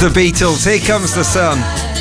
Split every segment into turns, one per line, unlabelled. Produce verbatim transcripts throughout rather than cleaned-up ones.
The Beatles, Here Comes the Sun.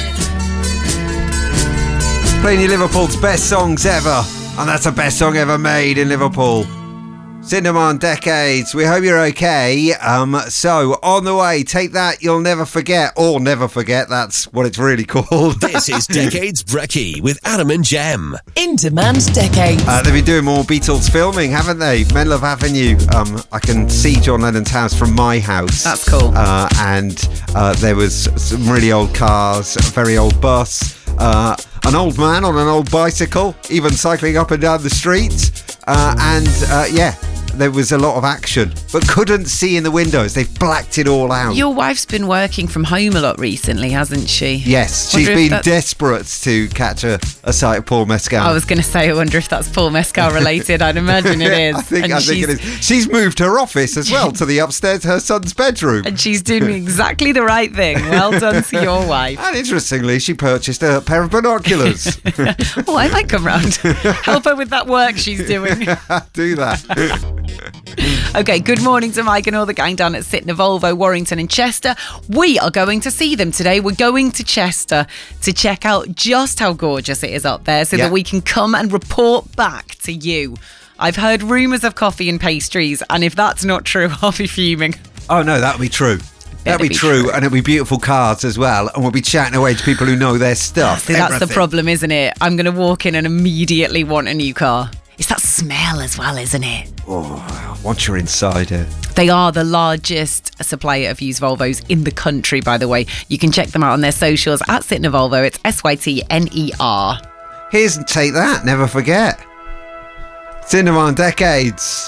Playing you Liverpool's best songs ever, and that's the best song ever made in Liverpool. Cinema on Decades. We hope you're okay. Um, so, on the way, take that, You'll Never Forget, or Never Forget, that's what it's really called.
This is Decades Brekkie with Adam and Jem.
In Demand Decades.
Uh, they've been doing more Beatles filming, haven't they? Menlove Avenue. Um, I can see John Lennon's house from my house.
That's cool.
Uh, and uh, there was some really old cars, a very old bus, uh, an old man on an old bicycle, even cycling up and down the street. Uh, and, uh, yeah. There was a lot of action, but couldn't see in the windows. They've blacked it all out.
Your wife's been working from home a lot recently, hasn't she?
Yes, she's been desperate to catch a, a sight of Paul Mescal.
I was going to say, I wonder if that's Paul Mescal related. I'd imagine it is.
I think,
and
I think it is. She's moved her office as well to the upstairs, her son's bedroom.
And she's doing exactly the right thing. Well done to your wife.
And interestingly, she purchased a pair of binoculars.
Oh, I might come round. Help her with that work she's doing.
Do that.
Okay, good morning to Mike and all the gang down at Sytner Volvo, Warrington and Chester. We are going to see them today. We're going to Chester to check out just how gorgeous it is up there so
yeah.
that we can come and report back to you. I've heard rumours of coffee and pastries, and if that's not true, I'll be fuming.
Oh no, that'll be true. That'll be, be true, true, and it'll be beautiful cars as well, and we'll be chatting away to people who know their stuff.
See, that's the problem, isn't it? I'm going to walk in and immediately want a new car. It's that smell as well, isn't it?
Oh, once you're inside it.
They are the largest supplier of used Volvos in the country, by the way. You can check them out on their socials at Sytner Volvo. It's S Y T N E R.
Here's Take That, Never Forget. Cinema on Decades.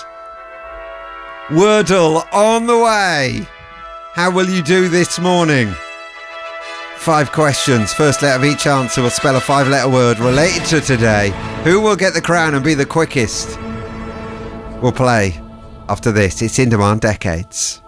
Wordle on the way. How will you do this morning? Five questions. First letter of each answer will spell a five-letter word related to today. Who will get the crown and be the quickest? We'll play after this. It's In Demand Decades.